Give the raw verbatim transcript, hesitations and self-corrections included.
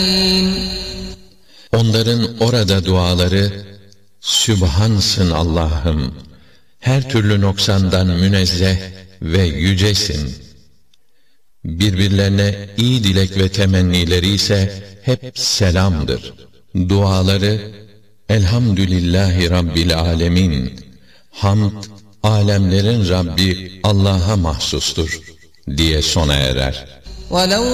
Onların orada duaları, Sübhansın Allah'ım, her türlü noksandan münezzeh ve yücesin. Birbirlerine iyi dilek ve temennileri ise hep selamdır. Duaları, Elhamdülillahi Rabbil Alemin, hamd, alemlerin Rabbi Allah'a mahsustur diye sona erer.